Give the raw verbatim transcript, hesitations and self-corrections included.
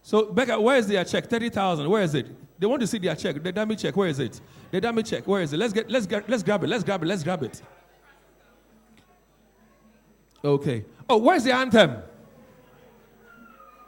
So, Becca, where is their check? thirty thousand. Where is it? They want to see their check. The dummy check. Where is it? The dummy check. Where is it? Let's get. Let's get. Let's grab it. Let's grab it. Let's grab it. Okay. Oh, where's the anthem?